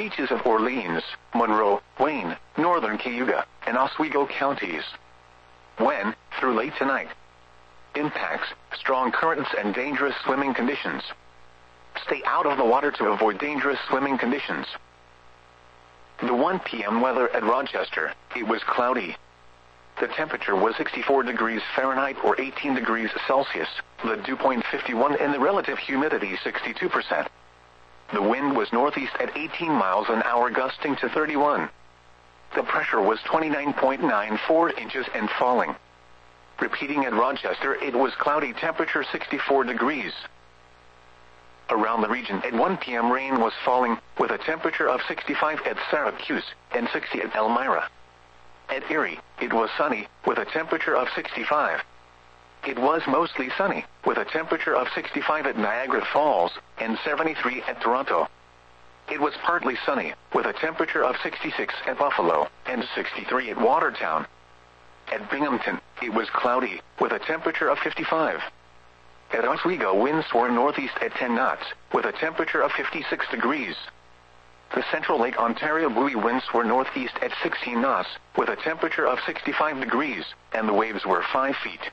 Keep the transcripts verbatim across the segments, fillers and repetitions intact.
beaches of Orleans, Monroe, Wayne, northern Cayuga, and Oswego counties. When, through late tonight. Impacts, strong currents and dangerous swimming conditions. Stay out of the water to avoid dangerous swimming conditions. The one p m weather at Rochester, it was cloudy. The temperature was sixty-four degrees Fahrenheit or eighteen degrees Celsius, the dew point fifty-one and the relative humidity sixty-two percent. The wind was northeast at eighteen miles an hour gusting to thirty-one. The pressure was twenty-nine point nine four inches and falling. Repeating at Rochester, it was cloudy, temperature sixty-four degrees. Around the region at one p m rain was falling, with a temperature of sixty-five at Syracuse and sixty at Elmira. At Erie, it was sunny, with a temperature of sixty-five. It was mostly sunny, with a temperature of sixty-five at Niagara Falls and seventy-three at Toronto. It was partly sunny, with a temperature of sixty-six at Buffalo and sixty-three at Watertown. At Binghamton, it was cloudy, with a temperature of fifty-five. At Oswego, winds were northeast at ten knots, with a temperature of fifty-six degrees. The Central Lake Ontario buoy winds were northeast at sixteen knots, with a temperature of sixty-five degrees, and the waves were five feet.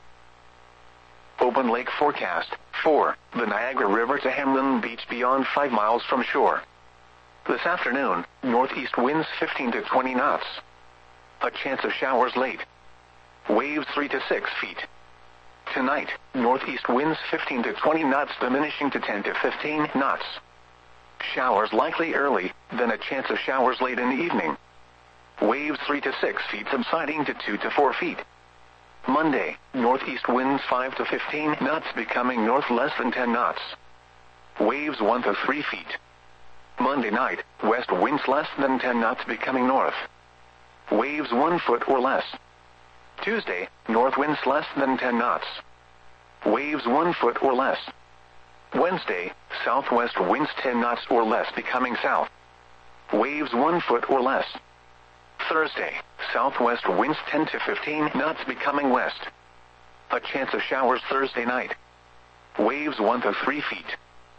Open lake forecast. four. The Niagara River to Hamlin Beach beyond five miles from shore. This afternoon, northeast winds fifteen to twenty knots. A chance of showers late. Waves three to six feet. Tonight, northeast winds fifteen to twenty knots diminishing to ten to fifteen knots. Showers likely early, then a chance of showers late in the evening. Waves three to six feet subsiding to two to four feet. Monday, northeast winds five to fifteen knots becoming north less than ten knots. Waves one to three feet. Monday night, west winds less than ten knots becoming north. Waves one foot or less. Tuesday, north winds less than ten knots. Waves one foot or less. Wednesday, southwest winds ten knots or less becoming south. Waves one foot or less. Thursday, southwest winds ten to fifteen knots becoming west. A chance of showers Thursday night. Waves one to three feet.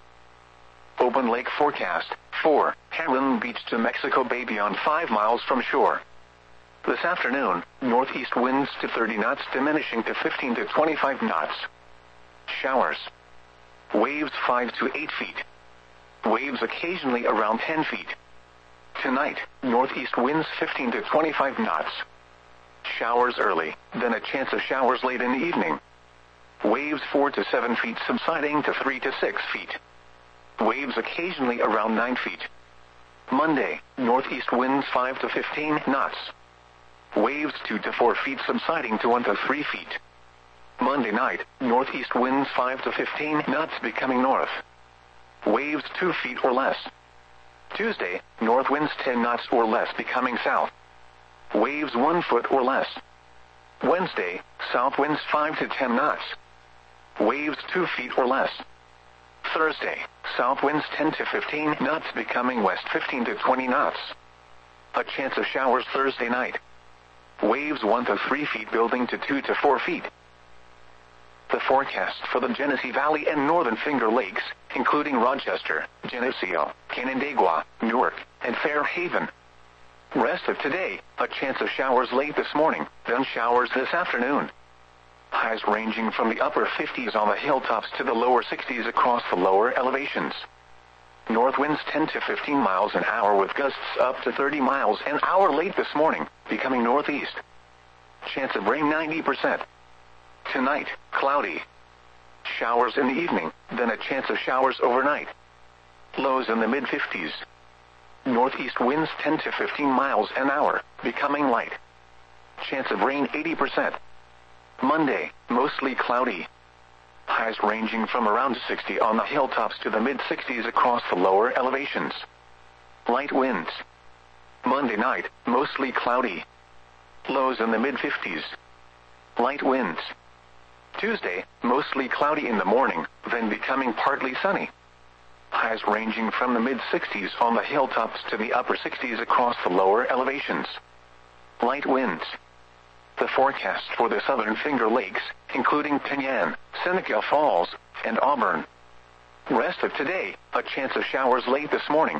Open lake forecast. four. Hamlin Beach to Mexico Bay beyond five miles from shore. This afternoon, northeast winds to thirty knots diminishing to fifteen to twenty-five knots. Showers. Waves five to eight feet. Waves occasionally around ten feet. Tonight, northeast winds fifteen to twenty-five knots. Showers early, then a chance of showers late in the evening. Waves four to seven feet subsiding to three to six feet. Waves occasionally around nine feet. Monday, northeast winds five to fifteen knots. Waves two to four feet subsiding to one to three feet. Monday night, northeast winds five to fifteen knots becoming north. Waves two feet or less. Tuesday, north winds ten knots or less becoming south. Waves one foot or less. Wednesday, south winds five to ten knots. Waves two feet or less. Thursday, south winds ten to fifteen knots becoming west fifteen to twenty knots. A chance of showers Thursday night. Waves one to three feet building to two to four feet. The forecast for the Genesee Valley and Northern Finger Lakes, including Rochester, Geneseo, Canandaigua, Newark, and Fairhaven. Rest of today, a chance of showers late this morning, then showers this afternoon. Highs ranging from the upper fifties on the hilltops to the lower sixties across the lower elevations. North winds ten to fifteen miles an hour with gusts up to thirty miles an hour late this morning, becoming northeast. Chance of rain ninety percent. Tonight, cloudy. Showers in the evening, then a chance of showers overnight. Lows in the mid fifties. Northeast winds ten to fifteen miles an hour, becoming light. Chance of rain eighty percent. Monday, mostly cloudy. Highs ranging from around sixty on the hilltops to the mid sixties across the lower elevations. Light winds. Monday night, mostly cloudy. Lows in the mid fifties. Light winds. Tuesday, mostly cloudy in the morning, then becoming partly sunny. Highs ranging from the mid sixties on the hilltops to the upper sixties across the lower elevations. Light winds. The forecast for the Southern Finger Lakes, including Penyan, Seneca Falls, and Auburn. Rest of today, a chance of showers late this morning.